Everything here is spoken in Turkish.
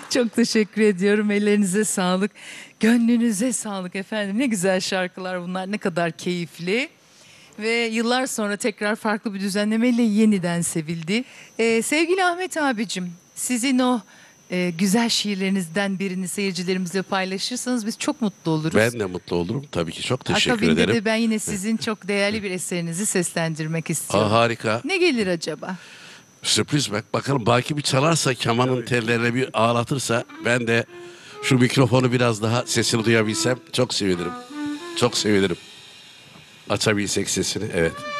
Çok teşekkür ediyorum. Ellerinize sağlık. Gönlünüze sağlık efendim. Ne güzel şarkılar bunlar. Ne kadar keyifli. Ve yıllar sonra tekrar farklı bir düzenlemeyle yeniden sevildi. Sevgili Ahmet abicim, sizin o güzel şiirlerinizden birini seyircilerimizle paylaşırsanız biz çok mutlu oluruz. Ben de mutlu olurum. Tabii ki çok teşekkür Akabinde ederim. de ben yine sizin çok değerli bir eserinizi seslendirmek istiyorum. Harika. Ne gelir acaba? Sürpriz bak. Bakalım Baki bir çalarsa, kemanın tellerine bir ağlatırsa ben de şu mikrofonu biraz daha sesini duyabilsem çok sevinirim. Çok sevinirim. Açabilsek sesini. Evet.